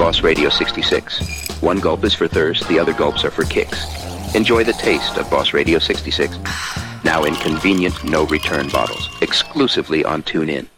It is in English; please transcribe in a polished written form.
Boss Radio 66. One gulp is for thirst, the other gulps are for kicks. Enjoy the taste of Boss Radio 66. Now in convenient, no-return bottles. Exclusively on TuneIn.